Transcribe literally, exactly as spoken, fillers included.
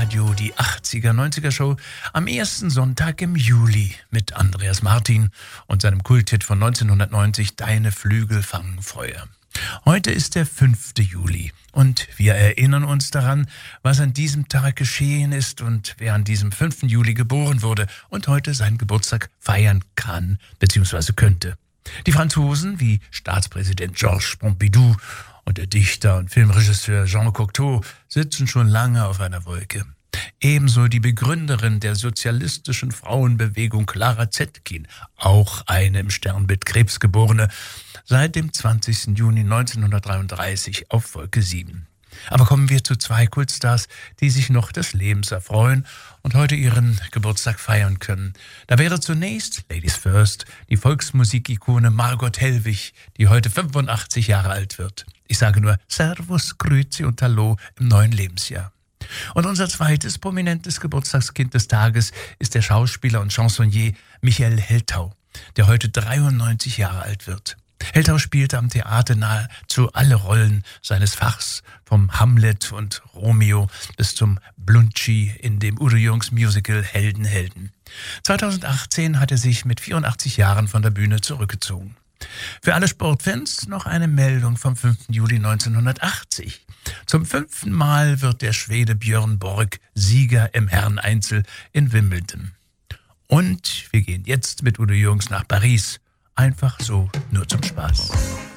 Radio, die achtziger, neunziger Show am ersten Sonntag im Juli mit Andreas Martin und seinem Kulthit von neunzehnhundertneunzig Deine Flügel fangen Feuer. Heute ist der fünfte Juli und wir erinnern uns daran, was an diesem Tag geschehen ist und wer an diesem fünften Juli geboren wurde und heute seinen Geburtstag feiern kann bzw. könnte. Die Franzosen wie Staatspräsident Georges Pompidou und der Dichter und Filmregisseur Jean Cocteau sitzen schon lange auf einer Wolke. Ebenso die Begründerin der sozialistischen Frauenbewegung Clara Zetkin, auch eine im Sternbild Krebs geborene, seit dem zwanzigsten Juni neunzehnhundertdreiunddreißig auf Wolke sieben. Aber kommen wir zu zwei Kultstars, die sich noch des Lebens erfreuen und heute ihren Geburtstag feiern können. Da wäre zunächst, Ladies First, die Volksmusikikone Margot Hellwig, die heute fünfundachtzig Jahre alt wird. Ich sage nur Servus, Grüezi und Hallo im neuen Lebensjahr. Und unser zweites prominentes Geburtstagskind des Tages ist der Schauspieler und Chansonnier Michael Heltau, der heute dreiundneunzig Jahre alt wird. Heltau spielte am Theater nahezu alle Rollen seines Fachs, vom Hamlet und Romeo bis zum Bluntschi in dem Udo Jürgens Musical Helden, Helden. zweitausendachtzehn hat er sich mit vierundachtzig Jahren von der Bühne zurückgezogen. Für alle Sportfans noch eine Meldung vom fünften Juli neunzehnhundertachtzig. Zum fünften Mal wird der Schwede Björn Borg Sieger im Herreneinzel in Wimbledon. Und wir gehen jetzt mit Udo Jürgens nach Paris. Einfach so, nur zum Spaß.